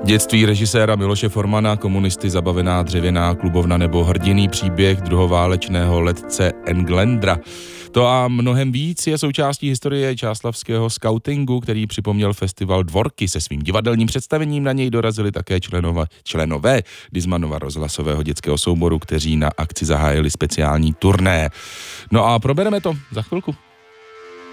Dětství režiséra Miloše Formana, komunisty, zabavená dřevěná klubovna nebo hrdinný příběh druhoválečného letce Englendra. To a mnohem víc je součástí historie čáslavského skautingu, který připomněl festival Dvorky. Se svým divadelním představením na něj dorazili také členové Dizmanova rozhlasového dětského souboru, kteří na akci zahájili speciální turné. No a probereme to za chvilku.